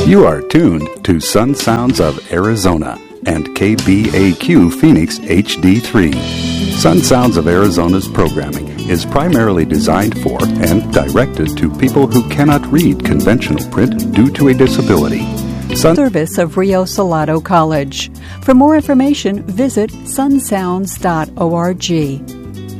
You are tuned to Sun Sounds of Arizona and KBAQ Phoenix HD3. Sun Sounds of Arizona's programming is primarily designed for and directed to people who cannot read conventional print due to a disability. Service of Rio Salado College. For more information, visit sunsounds.org.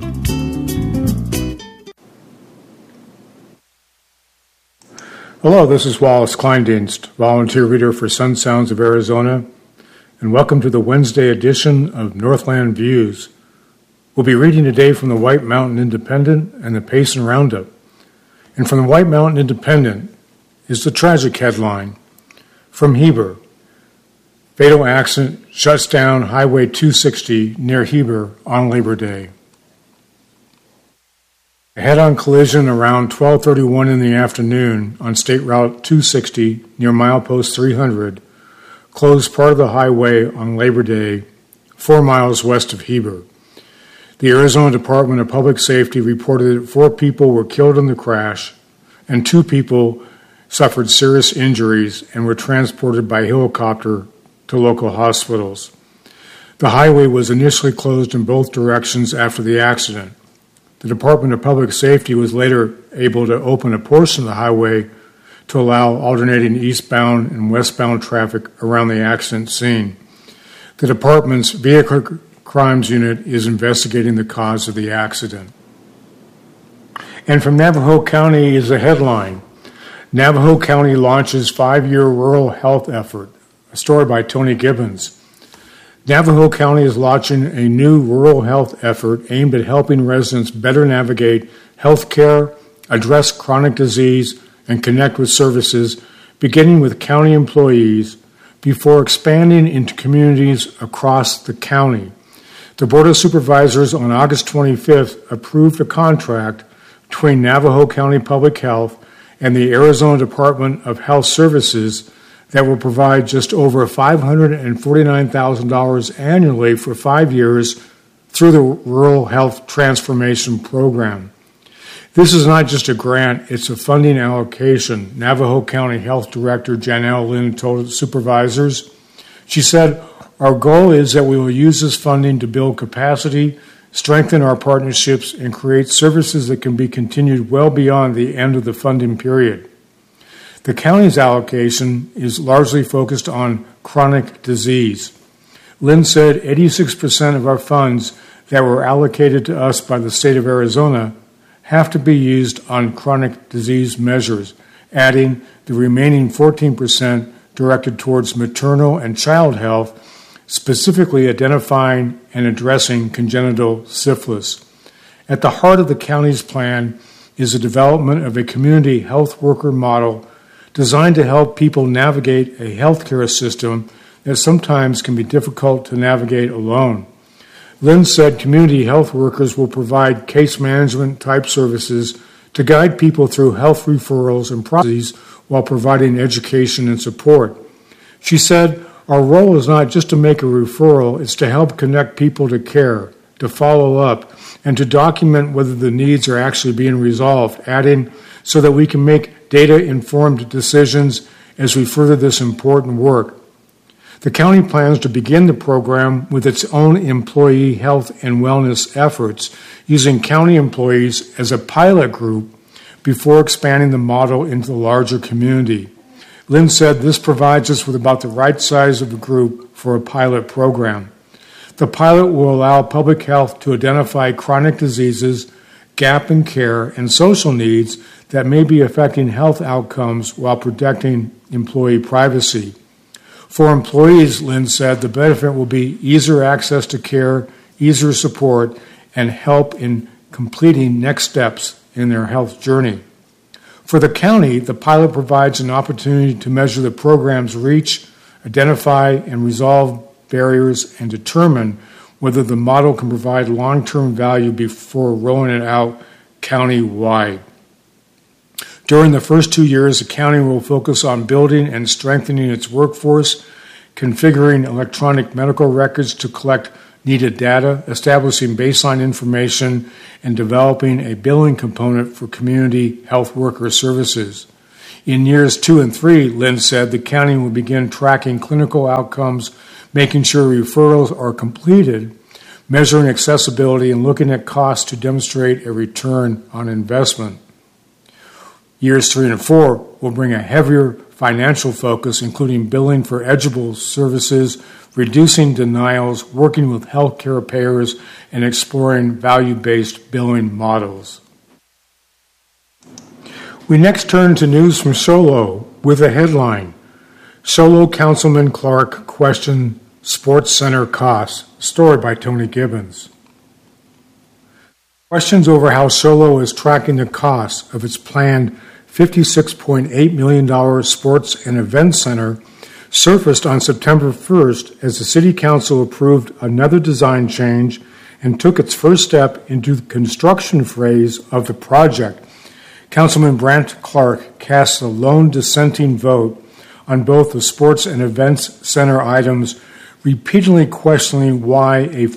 Hello, this is Wallace Kleindienst, volunteer reader for Sun Sounds of Arizona, and welcome to the Wednesday edition of Northland Views. We'll be reading today from the White Mountain Independent and the Payson Roundup. And from the White Mountain Independent is the tragic headline, From Heber, fatal accident shuts down Highway 260 near Heber on Labor Day. A head-on collision around 12:31 in the afternoon on State Route 260 near milepost 300 closed part of the highway on Labor Day, 4 miles west of Heber. The Arizona Department of Public Safety reported that 4 people were killed in the crash and 2 people suffered serious injuries and were transported by helicopter to local hospitals. The highway was initially closed in both directions after the accident. The Department of Public Safety was later able to open a portion of the highway to allow alternating eastbound and westbound traffic around the accident scene. The department's Vehicle Crimes Unit is investigating the cause of the accident. And from Navajo County is a headline, Navajo County launches 5-year rural health effort, a story by Tony Gibbons. Navajo County is launching a new rural health effort aimed at helping residents better navigate health care, address chronic disease, and connect with services, beginning with county employees, before expanding into communities across the county. The Board of Supervisors on August 25th approved a contract between Navajo County Public Health and the Arizona Department of Health Services that will provide just over $549,000 annually for 5 years through the Rural Health Transformation Program. This is not just a grant, it's a funding allocation, Navajo County Health Director Janelle Lynn told supervisors. She said, our goal is that we will use this funding to build capacity, strengthen our partnerships, and create services that can be continued well beyond the end of the funding period. The county's allocation is largely focused on chronic disease. Lynn said 86% of our funds that were allocated to us by the state of Arizona have to be used on chronic disease measures, adding the remaining 14% directed towards maternal and child health, specifically identifying and addressing congenital syphilis. At the heart of the county's plan is the development of a community health worker model designed to help people navigate a healthcare system that sometimes can be difficult to navigate alone. Lynn said community health workers will provide case management type services to guide people through health referrals and processes while providing education and support. She said, our role is not just to make a referral, it's to help connect people to care, to follow up, and to document whether the needs are actually being resolved, adding, so that we can make data-informed decisions as we further this important work. The county plans to begin the program with its own employee health and wellness efforts, using county employees as a pilot group before expanding the model into the larger community. Lynn said this provides us with about the right size of a group for a pilot program. The pilot will allow public health to identify chronic diseases, gap in care, and social needs that may be affecting health outcomes while protecting employee privacy. For employees, Lynn said, the benefit will be easier access to care, easier support, and help in completing next steps in their health journey. For the county, the pilot provides an opportunity to measure the program's reach, identify and resolve barriers, and determine whether the model can provide long-term value before rolling it out county-wide. During the first 2 years, the county will focus on building and strengthening its workforce, configuring electronic medical records to collect needed data, establishing baseline information, and developing a billing component for community health worker services. In years 2 and 3, Lynn said, the county will begin tracking clinical outcomes, making sure referrals are completed, measuring accessibility, and looking at costs to demonstrate a return on investment. Years 3 and 4 will bring a heavier financial focus, including billing for eligible services, reducing denials, working with healthcare payers, and exploring value-based billing models. We next turn to news from Solo with a headline, Solo Councilman Clark questioned Sports Center costs, story by Tony Gibbons. Questions over how Solo is tracking the costs of its planned $56.8 million sports and event center surfaced on September 1st as the City Council approved another design change and took its first step into the construction phase of the project. Councilman Brant Clark cast a lone dissenting vote on both the sports and events center items, repeatedly questioning why a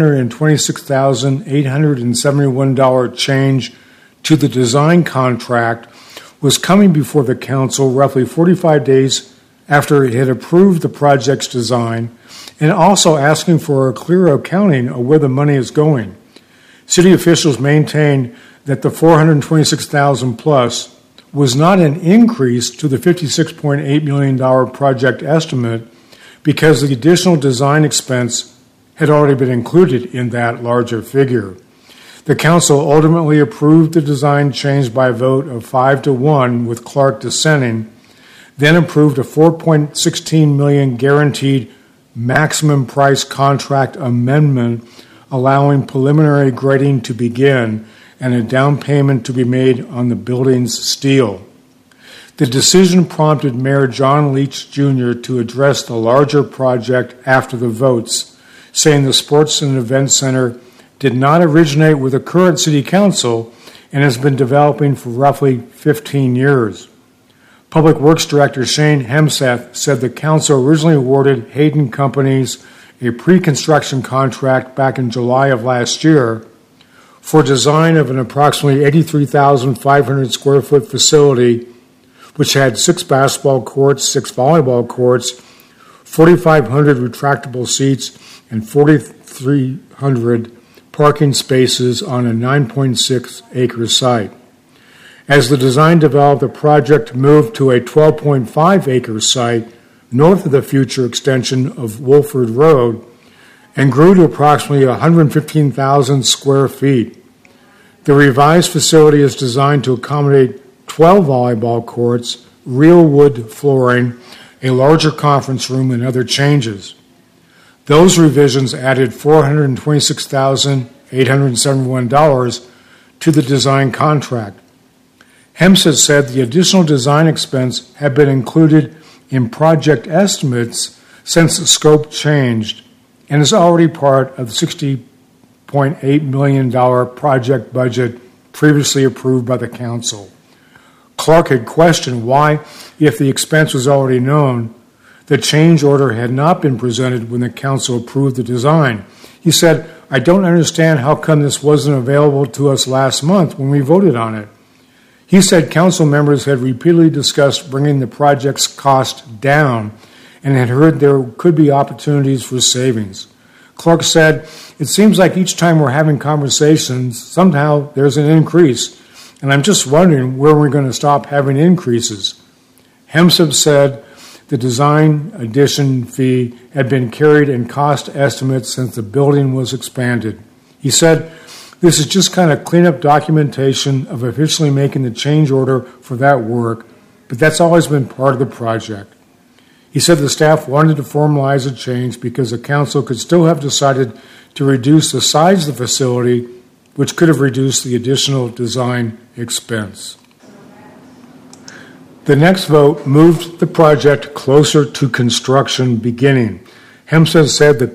$426,871 change to the design contract was coming before the council roughly 45 days after it had approved the project's design, and also asking for a clear accounting of where the money is going. City officials maintained that the $426,000 plus was not an increase to the $56.8 million project estimate because the additional design expense had already been included in that larger figure. The council ultimately approved the design change by a vote of 5-1, with Clark dissenting, then approved a $4.16 million guaranteed maximum price contract amendment allowing preliminary grading to begin and a down payment to be made on the building's steel. The decision prompted Mayor John Leach Jr. to address the larger project after the votes, saying the Sports and Event Center did not originate with the current City Council and has been developing for roughly 15 years. Public Works Director Shane Hemseth said the council originally awarded Hayden Companies a pre-construction contract back in July of last year for design of an approximately 83,500 square foot facility, which had 6 basketball courts, 6 volleyball courts, 4,500 retractable seats, and 4,300 parking spaces on a 9.6 acre site. As the design developed, the project moved to a 12.5 acre site north of the future extension of Wolford Road and grew to approximately 115,000 square feet. The revised facility is designed to accommodate 12 volleyball courts, real wood flooring, a larger conference room, and other changes. Those revisions added $426,871 to the design contract. Hemseth said the additional design expense had been included in project estimates since the scope changed and is already part of the $60.8 million project budget previously approved by the council. Clark had questioned why, if the expense was already known, the change order had not been presented when the council approved the design. He said, "I don't understand how come this wasn't available to us last month when we voted on it." He said council members had repeatedly discussed bringing the project's cost down and had heard there could be opportunities for savings. Clark said, "It seems like each time we're having conversations, somehow there's an increase, and I'm just wondering where we're going to stop having increases." Hemseth said the design addition fee had been carried in cost estimates since the building was expanded. He said, "This is just kind of cleanup documentation of officially making the change order for that work, but that's always been part of the project." He said the staff wanted to formalize a change because the council could still have decided to reduce the size of the facility, which could have reduced the additional design expense. The next vote moved the project closer to construction beginning. Hemseth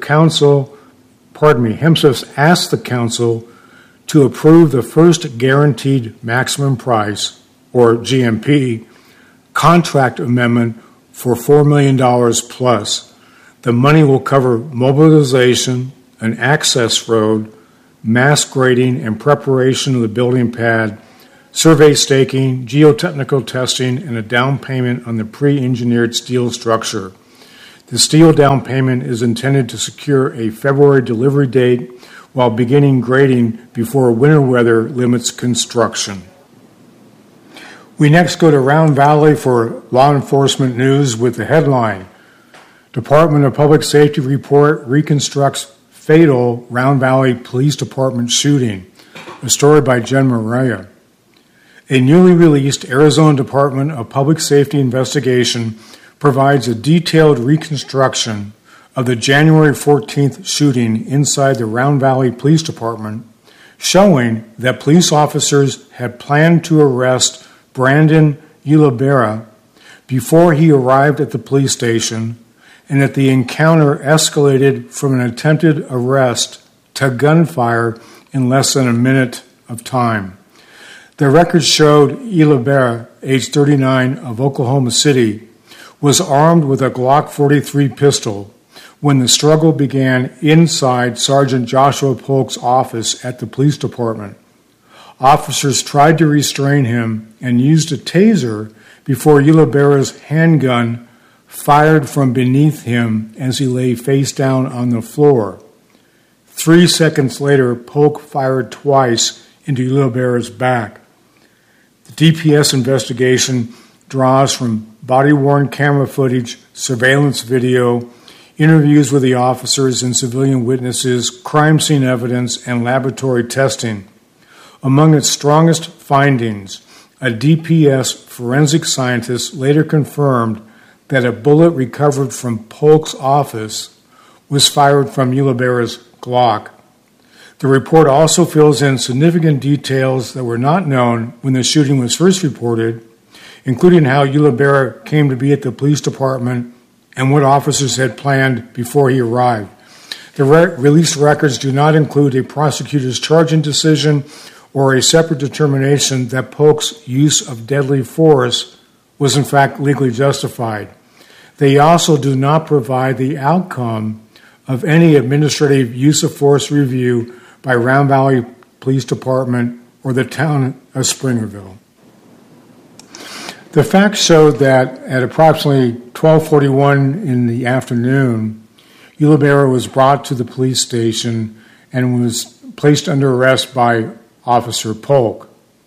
asked the council to approve the first guaranteed maximum price, or GMP, contract amendment for $4 million plus. The money will cover mobilization, an access road, mass grading and preparation of the building pad, survey staking, geotechnical testing, and a down payment on the pre-engineered steel structure. The steel down payment is intended to secure a February delivery date while beginning grading before winter weather limits construction. We next go to Round Valley for law enforcement news with the headline, Department of Public Safety report reconstructs fatal Round Valley Police Department shooting, a story by Jen Maria. A newly released Arizona Department of Public Safety investigation provides a detailed reconstruction of the January 14th shooting inside the Round Valley Police Department, showing that police officers had planned to arrest Brandon Ulibarri before he arrived at the police station, and that the encounter escalated from an attempted arrest to gunfire in less than a minute of time. The records showed Ulibarri, age 39, of Oklahoma City, was armed with a Glock 43 pistol when the struggle began inside Sergeant Joshua Polk's office at the police department. Officers tried to restrain him and used a taser before Ulibarri's handgun fired from beneath him as he lay face down on the floor. 3 seconds later, Polk fired twice into Ulibarri's back. The DPS investigation draws from body-worn camera footage, surveillance video, interviews with the officers and civilian witnesses, crime scene evidence, and laboratory testing. Among its strongest findings, a DPS forensic scientist later confirmed that a bullet recovered from Polk's office was fired from Ulibarri's Glock. The report also fills in significant details that were not known when the shooting was first reported, including how Ulibarri came to be at the police department and what officers had planned before he arrived. The released records do not include a prosecutor's charging decision or a separate determination that Polk's use of deadly force was in fact legally justified. They also do not provide the outcome of any administrative use of force review by Round Valley Police Department or the town of Springerville. The facts showed that at approximately 12:41 in the afternoon, Ulibarri was brought to the police station and was placed under arrest by Officer Polk.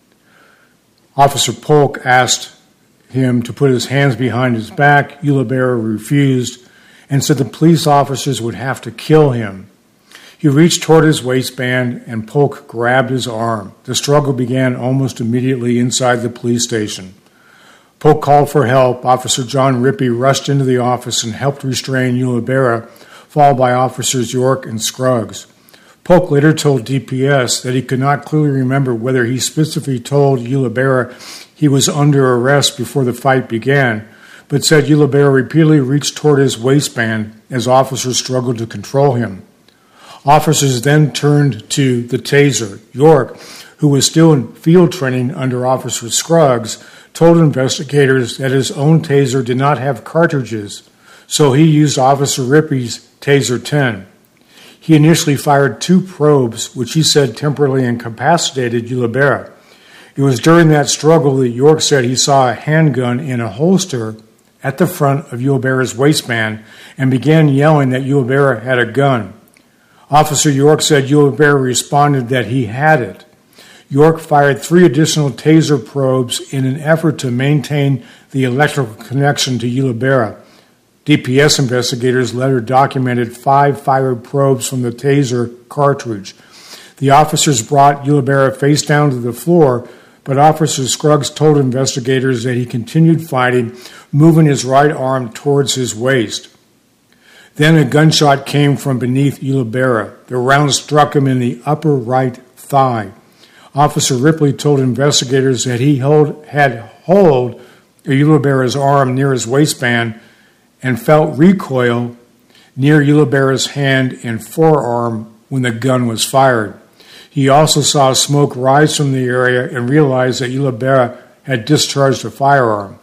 Officer Polk asked him to put his hands behind his back. Ulibarri refused and said the police officers would have to kill him. He reached toward his waistband and Polk grabbed his arm. The struggle began almost immediately inside the police station. Polk called for help. Officer John Rippey rushed into the office and helped restrain Ulibarri, followed by Officers York and Scruggs. Polk later told DPS that he could not clearly remember whether he specifically told Ulibarri he was under arrest before the fight began, but said Ulibarri repeatedly reached toward his waistband as officers struggled to control him. Officers then turned to the taser. York, who was still in field training under Officer Scruggs, told investigators that his own taser did not have cartridges, so he used Officer Rippey's Taser 10. He initially fired 2 probes, which he said temporarily incapacitated Ulibarri. It was during that struggle that York said he saw a handgun in a holster at the front of Ulibarri's waistband and began yelling that Ulibarri had a gun. Officer York said Ulibarri responded that he had it. York fired 3 additional taser probes in an effort to maintain the electrical connection to Ulibarri. DPS investigators later documented 5 fired probes from the taser cartridge. The officers brought Ulibarri face down to the floor, but Officer Scruggs told investigators that he continued fighting, moving his right arm towards his waist. Then a gunshot came from beneath Ulibarri. The round struck him in the upper right thigh. Officer Ripley told investigators that he had hold of Ulibarri's arm near his waistband and felt recoil near Ulibarri's hand and forearm when the gun was fired. He also saw smoke rise from the area and realized that Ulibarri had discharged a firearm.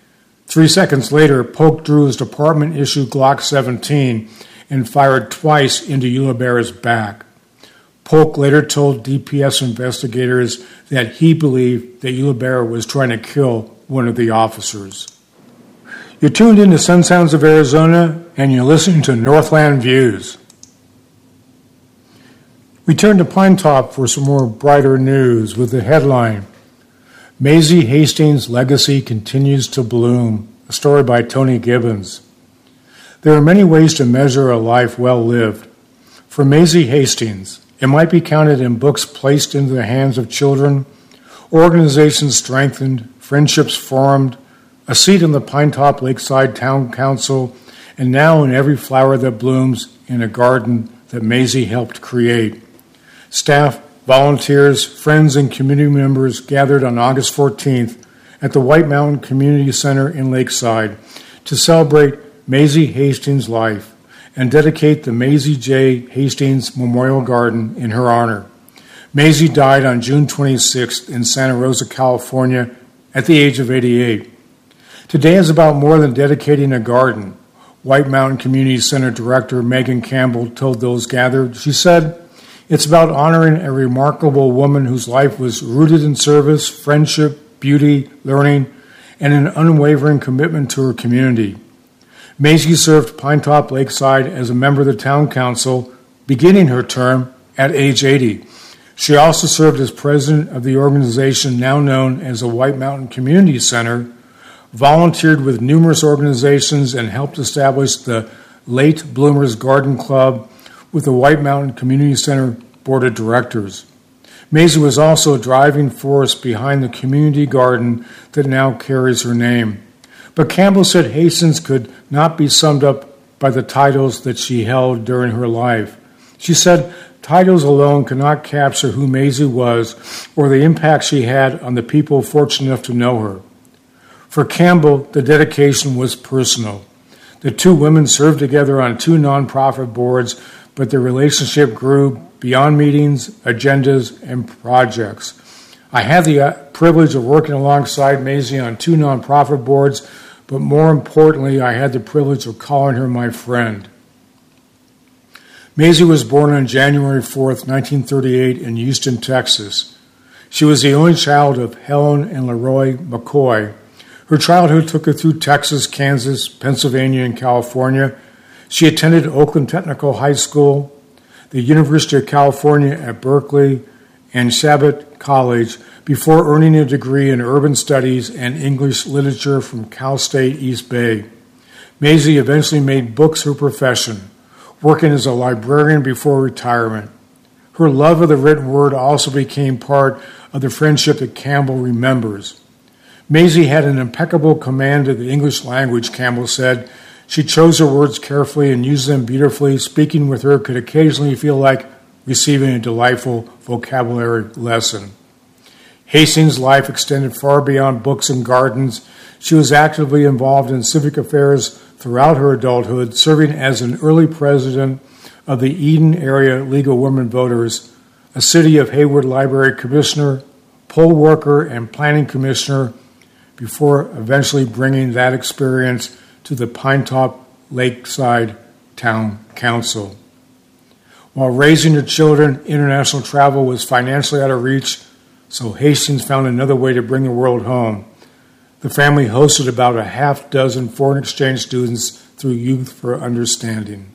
3 seconds later, Polk drew his department-issued Glock 17 and fired twice into Ulibarri's back. Polk later told DPS investigators that he believed that Ulibarri was trying to kill one of the officers. You're tuned in to Sun Sounds of Arizona, and you're listening to Northland Views. We turn to Pine Top for some more brighter news with the headline, Maisie Hastings' legacy continues to bloom, a story by Tony Gibbons. There are many ways to measure a life well lived. For Maisie Hastings, it might be counted in books placed into the hands of children, organizations strengthened, friendships formed, a seat on the Pine Top Lakeside Town Council, and now in every flower that blooms in a garden that Maisie helped create. Staff, volunteers, friends, and community members gathered on August 14th at the White Mountain Community Center in Lakeside to celebrate Maisie Hastings' life and dedicate the Maisie J. Hastings Memorial Garden in her honor. Maisie died on June 26th in Santa Rosa, California, at the age of 88. Today is about more than dedicating a garden. White Mountain Community Center Director Megan Campbell told those gathered. She said, "It's about honoring a remarkable woman whose life was rooted in service, friendship, beauty, learning, and an unwavering commitment to her community." Maisie served Pine Top Lakeside as a member of the Town Council, beginning her term at age 80. She also served as president of the organization now known as the White Mountain Community Center, volunteered with numerous organizations, and helped establish the Late Bloomers Garden Club with the White Mountain Community Center Board of Directors. Maisie was also a driving force behind the community garden that now carries her name. But Campbell said Hastings could not be summed up by the titles that she held during her life. She said titles alone cannot capture who Maisie was or the impact she had on the people fortunate enough to know her. For Campbell, the dedication was personal. The two women served together on two nonprofit boards, but their relationship grew beyond meetings, agendas, and projects. I had the privilege of working alongside Maisie on two nonprofit boards, but more importantly, I had the privilege of calling her my friend. Maisie was born on January 4th, 1938 in Houston, Texas. She was the only child of Helen and Leroy McCoy. Her childhood took her through Texas, Kansas, Pennsylvania, and California. She attended Oakland Technical High School, the University of California at Berkeley, and Shabbat College before earning a degree in urban studies and English literature from Cal State East Bay. Maisie eventually made books her profession, working as a librarian before retirement. Her love of the written word also became part of the friendship that Campbell remembers. Maisie had an impeccable command of the English language, Campbell said. She chose her words carefully and used them beautifully. Speaking with her could occasionally feel like receiving a delightful vocabulary lesson. Hastings' life extended far beyond books and gardens. She was actively involved in civic affairs throughout her adulthood, serving as an early president of the Eden Area League of Women Voters, a City of Hayward Library commissioner, poll worker, and planning commissioner, before eventually bringing that experience to the Pine Top Lakeside Town Council. While raising her children, international travel was financially out of reach, so Hastings found another way to bring the world home. The family hosted about a half dozen foreign exchange students through Youth for Understanding.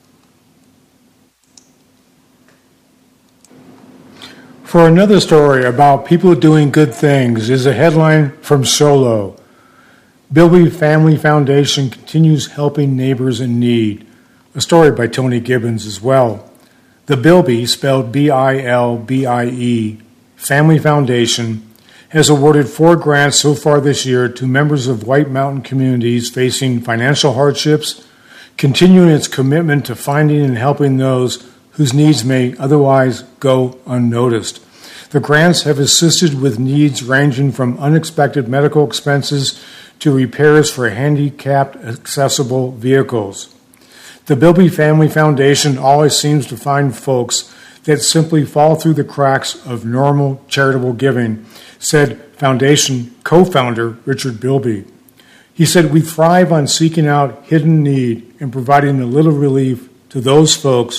For another story about people doing good things is a headline from Solo. Bilby Family Foundation continues helping neighbors in need. A story by Tony Gibbons as well. The Bilby, spelled B-I-L-B-I-E, Family Foundation, has awarded 4 grants so far this year to members of White Mountain communities facing financial hardships, continuing its commitment to finding and helping those whose needs may otherwise go unnoticed. The grants have assisted with needs ranging from unexpected medical expenses to repairs for handicapped accessible vehicles. The Bilby Family Foundation always seems to find folks that simply fall through the cracks of normal charitable giving, said Foundation co-founder Richard Bilby. He said, "We thrive on seeking out hidden need and providing a little relief to those folks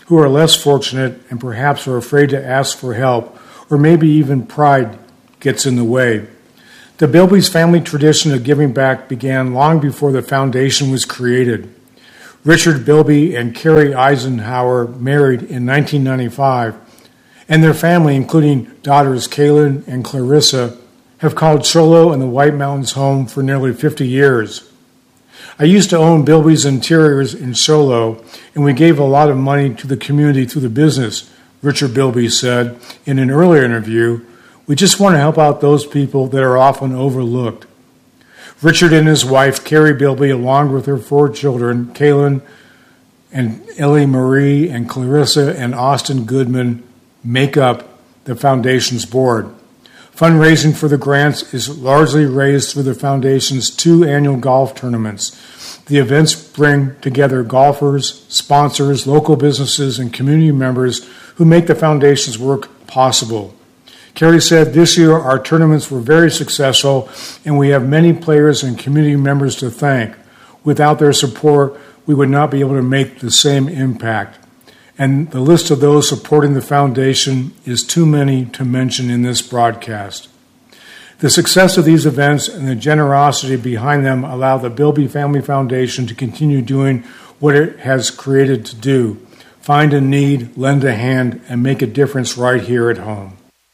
who are less fortunate and perhaps are afraid to ask for help, or maybe even pride gets in the way. The Bilby's family tradition of giving back began long before the foundation was created. Richard Bilby and Carrie Eisenhower married in 1995, and their family, including daughters Kaylin and Clarissa, have called Shoalo and the White Mountains home for nearly 50 years. I used to own Bilby's Interiors in Shoalo, and we gave a lot of money to the community through the business, Richard Bilby said in an earlier interview. We just want to help out those people that are often overlooked. Richard and his wife, Carrie Bilby, along with her 4 children, Kaylin and Ellie Marie and Clarissa and Austin Goodman, make up the foundation's board. Fundraising for the grants is largely raised through the foundation's 2 annual golf tournaments. The events bring together golfers, sponsors, local businesses, and community members who make the foundation's work possible. Carrie said, "This year our tournaments were very successful, and we have many players and community members to thank. Without their support, we would not be able to make the same impact." And the list of those supporting the foundation is too many to mention in this broadcast. The success of these events and the generosity behind them allow the Bilby Family Foundation to continue doing what it has created to do: find a need, lend a hand, and make a difference right here at home.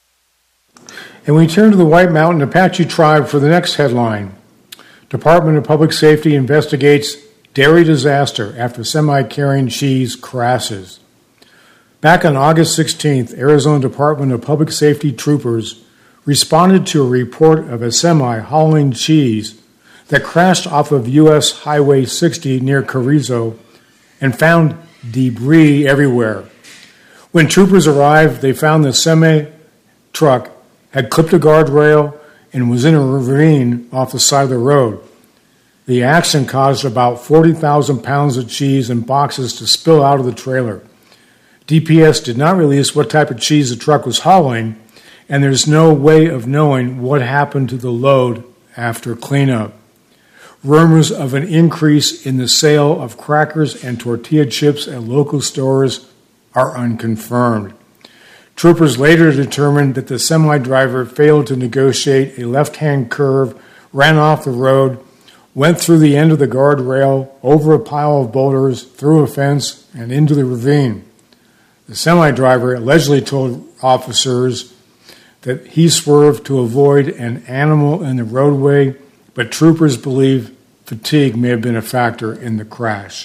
And we turn to the White Mountain Apache Tribe for the next headline. Department of Public Safety investigates dairy disaster after semi-carrying cheese crashes. Back on August 16th, Arizona Department of Public Safety troopers responded to a report of a semi hauling cheese that crashed off of U.S. Highway 60 near Carrizo and found debris everywhere. When troopers arrived, they found the semi-truck had clipped a guardrail and was in a ravine off the side of the road. The accident caused about 40,000 pounds of cheese in boxes to spill out of the trailer. DPS did not release what type of cheese the truck was hauling, and there's no way of knowing what happened to the load after cleanup. Rumors of an increase in the sale of crackers and tortilla chips at local stores are unconfirmed. Troopers later determined that the semi-driver failed to negotiate a left-hand curve, ran off the road, went through the end of the guardrail, over a pile of boulders, through a fence, and into the ravine. The semi-driver allegedly told officers that he swerved to avoid an animal in the roadway, but troopers believe fatigue may have been a factor in the crash.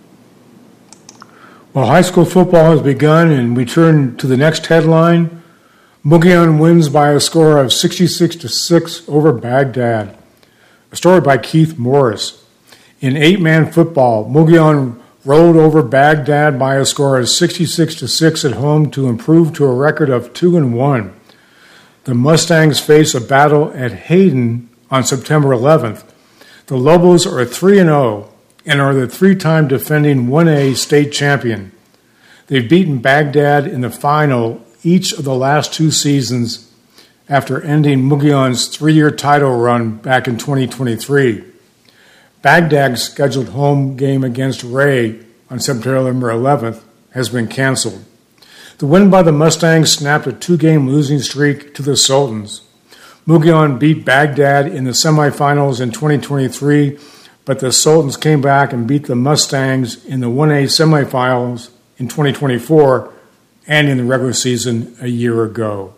Well, high school football has begun, and we turn to the next headline. Mogollon wins by a score of 66-6 over Baghdad. A story by Keith Morris. In 8-man football, Mogollon rolled over Baghdad by a score of 66-6 at home to improve to a record of 2-1. The Mustangs face a battle at Hayden on September 11th. The Lobos are 3-0 and are the 3-time defending 1A state champion. They've beaten Baghdad in the final each of the last 2 seasons after ending Mogollon's 3-year title run back in 2023. Baghdad's scheduled home game against Ray on September 11th has been canceled. The win by the Mustangs snapped a 2-game losing streak to the Sultans. Mogollon beat Baghdad in the semifinals in 2023, but the Sultans came back and beat the Mustangs in the 1A semifinals in 2024 and in the regular season a year ago.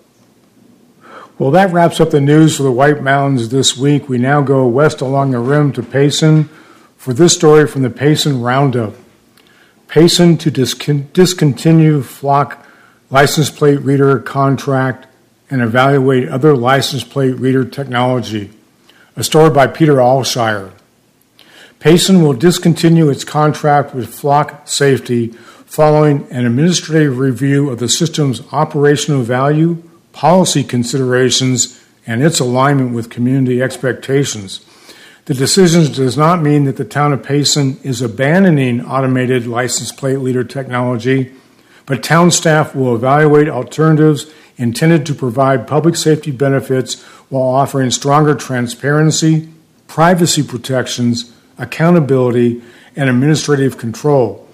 Well, that wraps up the news for the White Mountains this week. We now go west along the rim to Payson for this story from the Payson Roundup. Payson to discontinue flock license plate reader contract and evaluate other license plate reader technology. A story by Peter Alshire. Payson will discontinue its contract with Flock Safety following an administrative review of the system's operational value, policy considerations, and its alignment with community expectations. The decision does not mean that the town of Payson is abandoning automated license plate reader technology, but town staff will evaluate alternatives intended to provide public safety benefits while offering stronger transparency, privacy protections, accountability, and administrative control.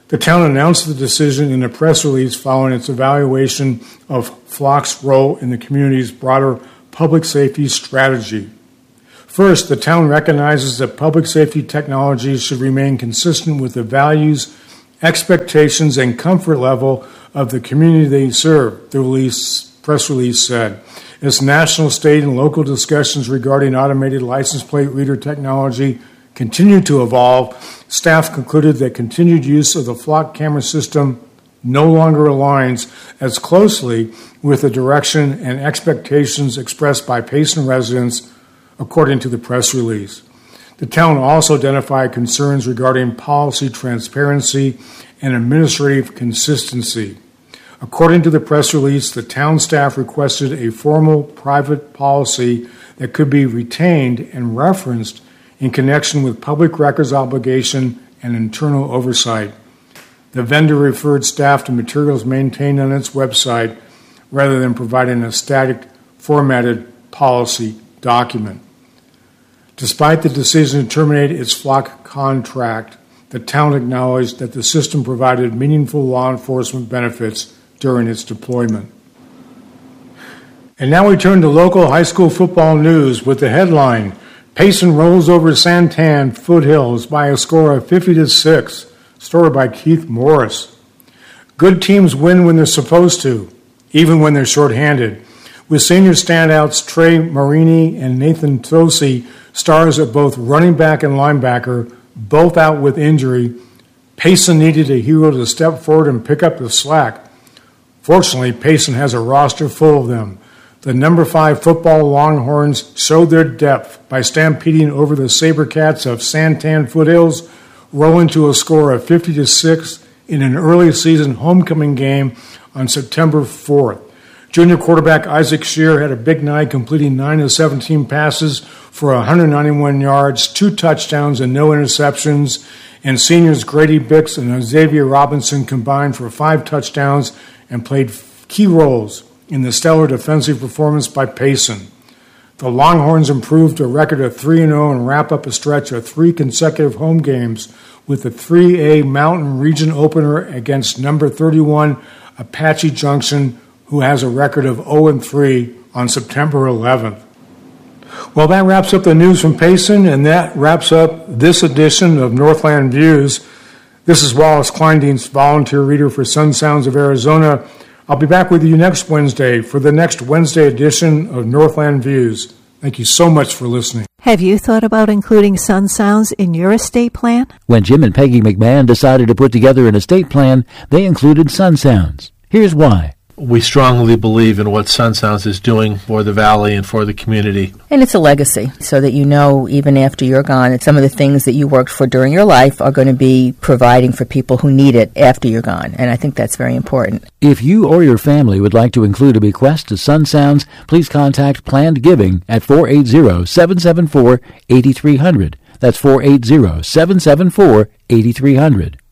The town announced the decision in a press release following its evaluation of Flock's role in the community's broader public safety strategy. First, the town recognizes that public safety technologies should remain consistent with the values, expectations, and comfort level of the community they serve, the press release said. As national, state, and local discussions regarding automated license plate reader technology continue to evolve, staff concluded that continued use of the Flock camera system no longer aligns as closely with the direction and expectations expressed by Payson residents, according to the press release. The town also identified concerns regarding policy transparency and administrative consistency. According to the press release, the town staff requested a formal private policy that could be retained and referenced in connection with public records obligation and internal oversight. The vendor referred staff to materials maintained on its website rather than providing a static, formatted policy document. Despite the decision to terminate its Flock contract, the town acknowledged that the system provided meaningful law enforcement benefits during its deployment. And now we turn to local high school football news with the headline, Payson rolls over Santan Foothills by a score of 50-6, story by Keith Morris. Good teams win when they're supposed to, even when they're shorthanded. With senior standouts Trey Marini and Nathan Tosi, stars at both running back and linebacker, both out with injury, Payson needed a hero to step forward and pick up the slack. Fortunately, Payson has a roster full of them. The number 5 football Longhorns showed their depth by stampeding over the Sabercats of Santan Foothills, rolling to a score of 50-6 in an early season homecoming game on September 4th. Junior quarterback Isaac Shear had a big night, completing 9 of 17 passes for 191 yards, 2 touchdowns, and no interceptions. And seniors Grady Bix and Xavier Robinson combined for 5 touchdowns and played key roles in the stellar defensive performance by Payson. The Longhorns improved to a record of 3-0 and wrap up a stretch of 3 consecutive home games with the 3A Mountain Region opener against number 31 Apache Junction, who has a record of 0-3 on September 11th. Well, that wraps up the news from Payson, and that wraps up this edition of Northland Views. This is Wallace Kleindienst, volunteer reader for Sun Sounds of Arizona. I'll be back with you next Wednesday for the next Wednesday edition of Northland Views. Thank you so much for listening. Have you thought about including Sun Sounds in your estate plan? When Jim and Peggy McMahon decided to put together an estate plan, they included Sun Sounds. Here's why. We strongly believe in what Sun Sounds is doing for the Valley and for the community. And it's a legacy, so that you know, even after you're gone, that some of the things that you worked for during your life are going to be providing for people who need it after you're gone. And I think that's very important. If you or your family would like to include a bequest to Sun Sounds, please contact Planned Giving at 480-774-8300. That's 480-774-8300.